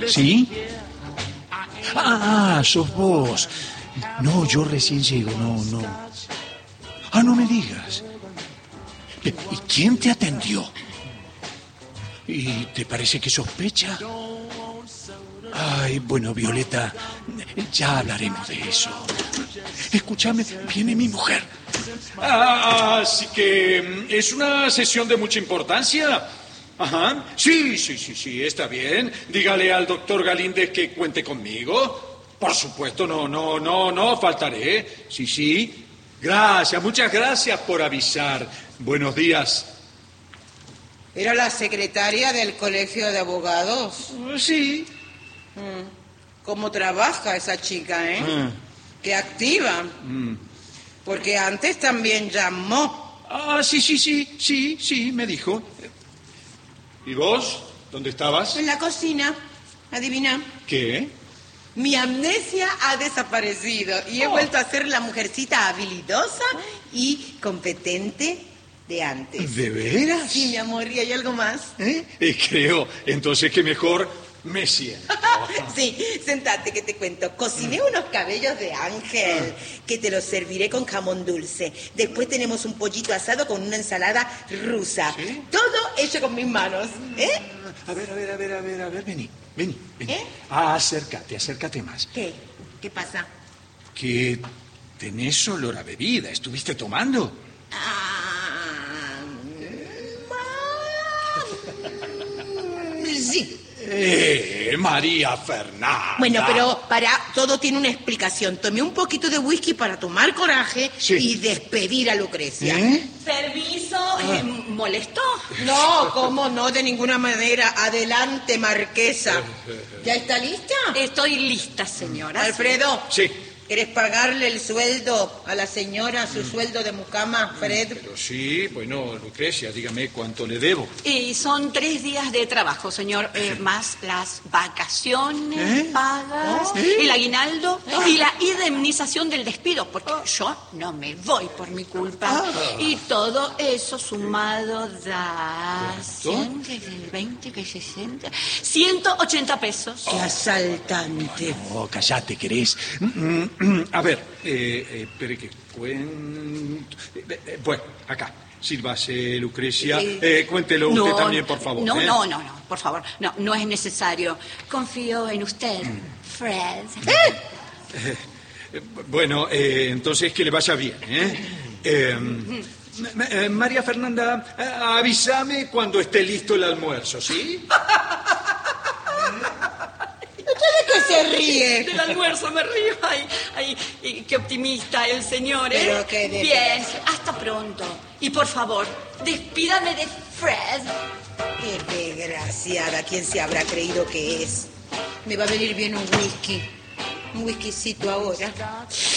¿Sí? Sos vos. No, yo recién llego, no. No me digas. ¿Y quién te atendió? ¿Y te parece que sospecha? Ay, bueno, Violeta, ya hablaremos de eso. Escúchame, viene mi mujer. Así que es una sesión de mucha importancia. Ajá. Sí, está bien. Dígale al doctor Galíndez que cuente conmigo. Por supuesto, no faltaré. Sí. Gracias, muchas gracias por avisar. Buenos días. ¿Era la secretaria del colegio de abogados? Sí. ¿Cómo trabaja esa chica, eh? Qué activa. Porque antes también llamó. Sí, me dijo. ¿Y vos? ¿Dónde estabas? En la cocina. Adivina. ¿Qué? Mi amnesia ha desaparecido y he vuelto a ser la mujercita habilidosa y competente de antes. ¿De veras? Sí, mi amor, ¿y hay algo más? Creo. Entonces que mejor me siento. Sí, sentate que te cuento. Cociné unos cabellos de ángel que te los serviré con jamón dulce. Después tenemos un pollito asado con una ensalada rusa. ¿Sí? Todo hecho con mis manos. A ver, vení. Acércate más. ¿Qué? ¿Qué pasa? Que tenés olor a bebida. ¿Estuviste tomando? Sí. María Fernanda. Bueno, pero todo tiene una explicación. Tomé un poquito de whisky para tomar coraje y despedir a Lucrecia. ¿Permiso? ¿Molestó? No, cómo no, de ninguna manera. Adelante, marquesa. ¿Ya está lista? Estoy lista, señora. Alfredo. Sí. ¿Querés pagarle el sueldo a la señora, su sueldo de mucama, Fred? Pero sí, bueno, Lucrecia, dígame cuánto le debo. Son 3 días de trabajo, señor, más las vacaciones pagas, el aguinaldo y la indemnización del despido, porque yo no me voy por mi culpa. Y todo eso sumado da 100, que es el 20, que es 60, 180 pesos. ¡Qué asaltante! No, callate, ¿querés? A ver, espere que cuento. Bueno, acá. Sírvase, Lucrecia. Cuéntelo usted también, por favor. No, por favor. No es necesario. Confío en usted, Fred. Bueno, entonces que le vaya bien, María Fernanda, avísame cuando esté listo el almuerzo, ¿sí? ¿De qué se ríe? Del almuerzo me río. Ay, qué optimista el señor, ¿eh? Pero qué bien, hasta pronto. Y por favor, despídame de Fred. Qué desgraciada. ¿Quién se habrá creído que es? Me va a venir bien un whisky. Un whiskycito ahora.